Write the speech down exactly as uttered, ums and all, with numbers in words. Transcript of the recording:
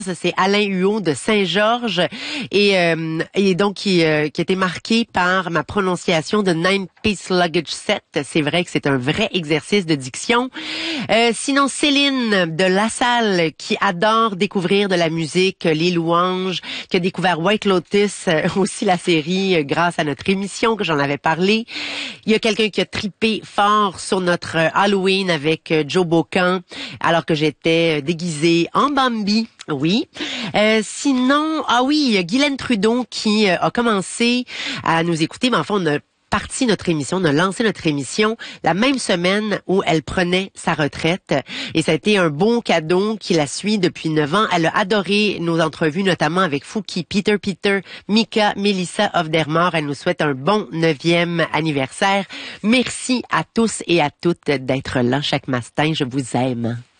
C'est Alain Huot de Saint-Georges et, euh, et donc qui, euh, qui a été marqué par ma prononciation de Nine Piece Luggage Set. C'est vrai que c'est un vrai exercice de diction. Euh, sinon, Céline de La Salle qui adore découvrir de la musique, les louanges, qui a découvert White Lotus, euh, aussi la série euh, grâce à notre émission que j'en avais parlé. Il y a quelqu'un qui a tripé fort sur notre euh, Halloween avec euh, Joe Bocan alors que j'étais euh, déguisée en Bambi. Oui. Euh, sinon, ah oui, Guylaine Trudeau qui euh, a commencé à nous écouter, mais enfin, on a parti notre émission, on a lancé notre émission la même semaine où elle prenait sa retraite. Et ça a été un bon cadeau qui la suit depuis neuf ans. Elle a adoré nos entrevues, notamment avec Fouki, Peter Peter, Mika, Melissa Hofdermar. Elle nous souhaite un bon neuvième anniversaire. Merci à tous et à toutes d'être là chaque matin. Je vous aime.